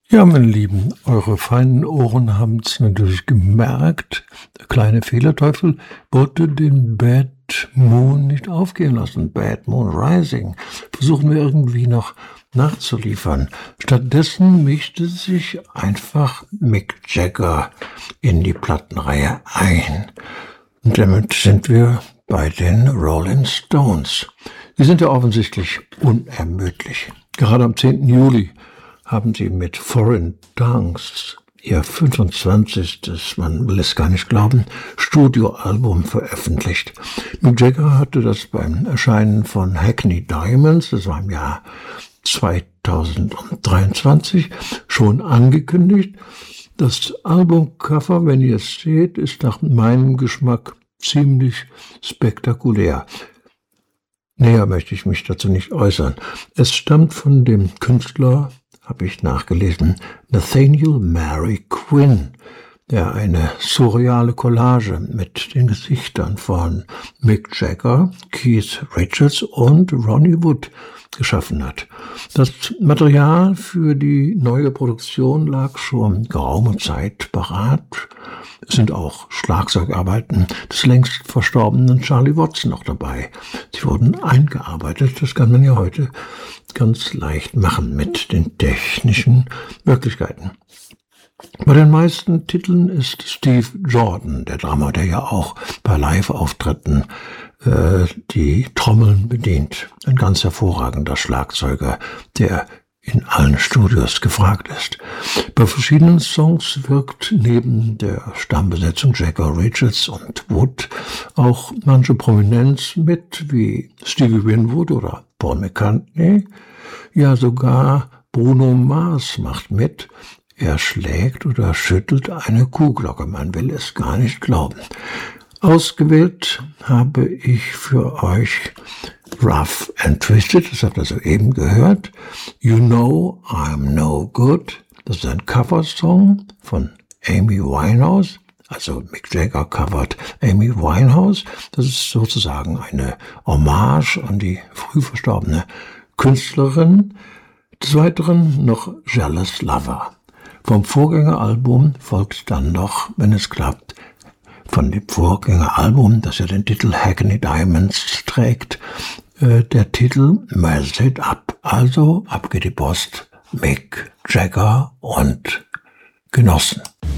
Ja, meine Lieben, eure feinen Ohren haben's natürlich gemerkt. Der kleine Fehlerteufel wollte den Bad Moon nicht aufgehen lassen. Bad Moon Rising versuchen wir irgendwie noch nachzuliefern. Stattdessen mischte sich einfach Mick Jagger in die Plattenreihe ein. Und damit sind wir bei den Rolling Stones. Die sind ja offensichtlich unermüdlich. Gerade am 10. Juli haben sie mit Foreign Tongues ihr 25. Man will es gar nicht glauben, Studioalbum veröffentlicht. Mick Jagger hatte das beim Erscheinen von Hackney Diamonds, das war im Jahr 2023, schon angekündigt. Das Albumcover, wenn ihr es seht, ist nach meinem Geschmack ziemlich spektakulär. Näher möchte ich mich dazu nicht äußern. Es stammt von dem Künstler, habe ich nachgelesen, Nathaniel Mary Quinn, der eine surreale Collage mit den Gesichtern von Mick Jagger, Keith Richards und Ronnie Wood geschaffen hat. Das Material für die neue Produktion lag schon geraume Zeit parat. Es sind auch Schlagzeugarbeiten des längst verstorbenen Charlie Watts noch dabei. Sie wurden eingearbeitet, das kann man ja heute ganz leicht machen mit den technischen Möglichkeiten. Bei den meisten Titeln ist Steve Jordan, der Drummer, der ja auch bei Live-Auftritten die Trommeln bedient. Ein ganz hervorragender Schlagzeuger, der in allen Studios gefragt ist. Bei verschiedenen Songs wirkt neben der Stammbesetzung Jagger, Richards und Wood auch manche Prominenz mit, wie Stevie Winwood oder Paul McCartney. Ja, sogar Bruno Mars macht mit. Er schlägt oder schüttelt eine Kuhglocke, man will es gar nicht glauben. Ausgewählt habe ich für euch Rough and Twisted, das habt ihr soeben gehört. You Know I'm No Good, das ist ein Coversong von Amy Winehouse, also Mick Jagger covert Amy Winehouse. Das ist sozusagen eine Hommage an die früh verstorbene Künstlerin. Des Weiteren noch Jealous Lover. Vom Vorgängeralbum folgt dann noch, wenn es klappt, von dem Vorgängeralbum, das ja den Titel Hackney Diamonds trägt, der Titel Mess It Up. Also ab geht die Post, Mick Jagger und Genossen.